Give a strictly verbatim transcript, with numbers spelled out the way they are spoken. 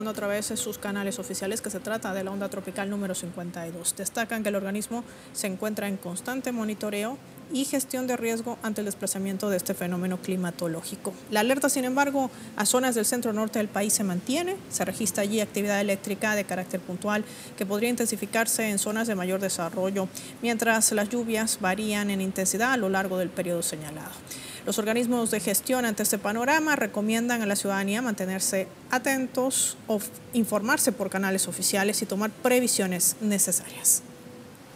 A través de sus canales oficiales que se trata de la onda tropical número cincuenta y dos. Destacan que el organismo se encuentra en constante monitoreo y gestión de riesgo ante el desplazamiento de este fenómeno climatológico. La alerta, sin embargo, a zonas del centro norte del país se mantiene. Se registra allí actividad eléctrica de carácter puntual que podría intensificarse en zonas de mayor desarrollo, mientras las lluvias varían en intensidad a lo largo del periodo señalado. Los organismos de gestión ante este panorama recomiendan a la ciudadanía mantenerse atentos o informarse por canales oficiales y tomar previsiones necesarias.